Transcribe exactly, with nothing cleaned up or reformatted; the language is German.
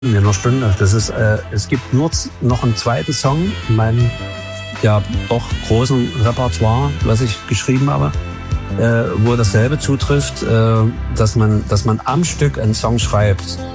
Ja, noch Stunde. Das ist, äh, es gibt nur z- noch einen zweiten Song in meinem ja doch großen Repertoire, was ich geschrieben habe, äh, wo dasselbe zutrifft, äh, dass man, dass man am Stück einen Song schreibt.